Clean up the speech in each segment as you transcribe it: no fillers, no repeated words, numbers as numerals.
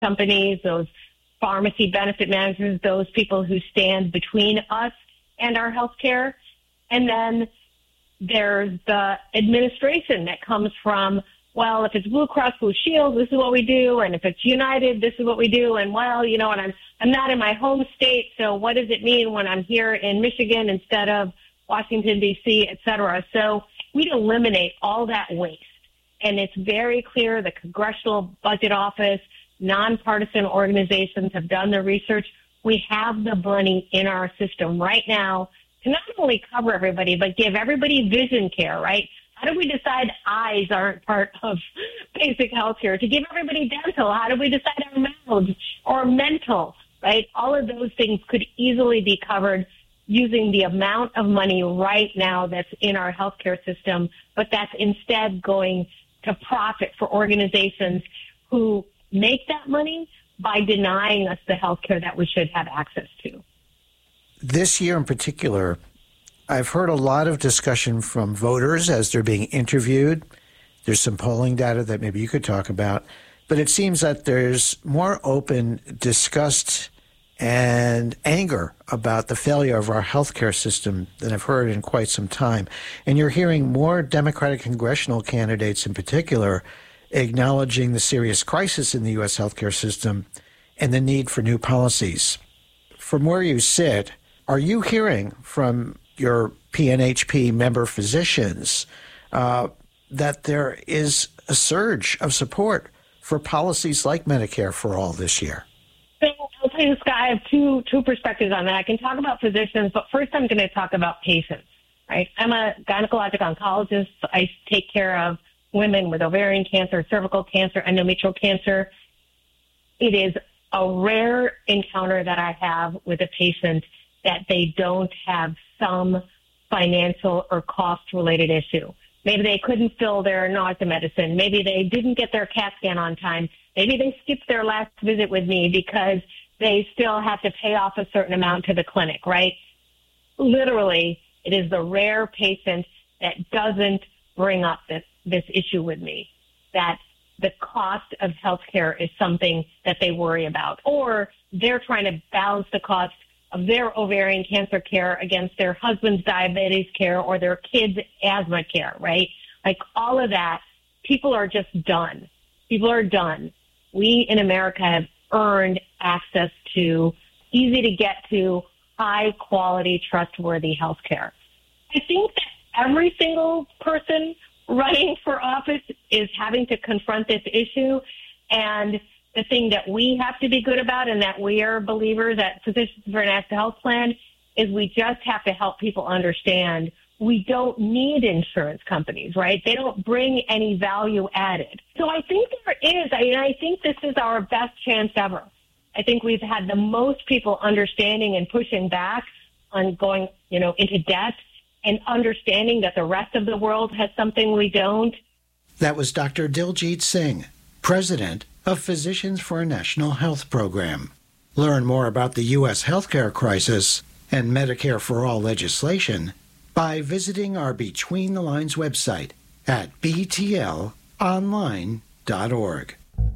companies, those pharmacy benefit managers, those people who stand between us and our healthcare. And then there's the administration that comes from, well, if it's Blue Cross Blue Shield, this is what we do. And if it's United, this is what we do. And well, you know, and I'm not in my home state. So what does it mean when I'm here in Michigan instead of Washington, D.C., et cetera? So we'd eliminate all that waste. And it's very clear the Congressional Budget Office, nonpartisan organizations have done the research. We have the money in our system right now to not only cover everybody, but give everybody vision care, right? How do we decide eyes aren't part of basic health care? To give everybody dental, how do we decide our mouths or mental, right? All of those things could easily be covered using the amount of money right now that's in our healthcare system, but that's instead going to profit for organizations who make that money by denying us the healthcare that we should have access to. This year in particular, I've heard a lot of discussion from voters as they're being interviewed. There's some polling data that maybe you could talk about, but it seems that there's more open disgust and anger about the failure of our healthcare system than I've heard in quite some time. And you're hearing more Democratic congressional candidates in particular acknowledging the serious crisis in the U.S. healthcare system and the need for new policies. From where you sit, are you hearing from your PNHP member physicians that there is a surge of support for policies like Medicare for All this year? So I'll tell you, Scott, I have two perspectives on that. I can talk about physicians, but first I'm going to talk about patients, right? I'm a gynecologic oncologist. I take care of women with ovarian cancer, cervical cancer, endometrial cancer. It is a rare encounter that I have with a patient that they don't have some financial or cost-related issue. Maybe they couldn't fill their nausea medicine. Maybe they didn't get their CAT scan on time. Maybe they skipped their last visit with me because they still have to pay off a certain amount to the clinic, right? Literally, it is the rare patient that doesn't bring up this issue with me, that the cost of healthcare is something that they worry about, or they're trying to balance the cost of their ovarian cancer care against their husband's diabetes care or their kids' asthma care, right? Like all of that, people are just done. People are done. We in America have earned access to easy to get to, high quality, trustworthy healthcare. I think that every single person running for office is having to confront this issue. And the thing that we have to be good about, and that we are believers at Physicians for a National Health Plan, is we just have to help people understand we don't need insurance companies, right? They don't bring any value added. So I think there is. I think this is our best chance ever. I think we've had the most people understanding and pushing back on going, into debt and understanding that the rest of the world has something we don't. That was Dr. Diljit Singh, president of Physicians for a National Health Program. Learn more about the U.S. healthcare crisis and Medicare for All legislation by visiting our Between the Lines website at btlonline.org.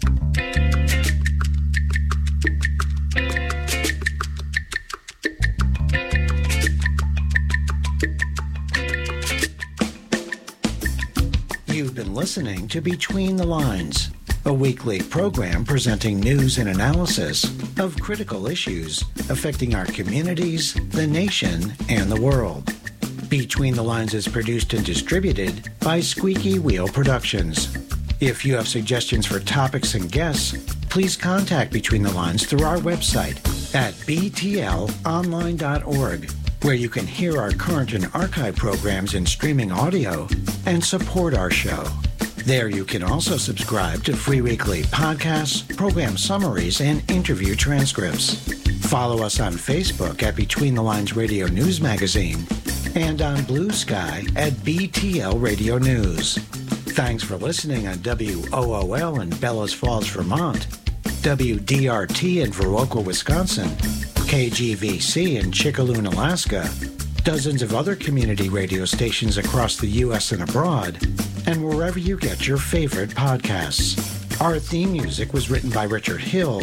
You've been listening to Between the Lines, a weekly program presenting news and analysis of critical issues affecting our communities, the nation, and the world. Between the Lines is produced and distributed by Squeaky Wheel Productions. If you have suggestions for topics and guests, please contact Between the Lines through our website at btlonline.org, where you can hear our current and archive programs in streaming audio and support our show. There you can also subscribe to free weekly podcasts, program summaries, and interview transcripts. Follow us on Facebook at Between the Lines Radio News Magazine and on Blue Sky at BTL Radio News. Thanks for listening on WOOL in Bellows Falls, Vermont, WDRT in Viroqua, Wisconsin, KGVC in Chickaloon, Alaska, dozens of other community radio stations across the U.S. and abroad, and wherever you get your favorite podcasts. Our theme music was written by Richard Hill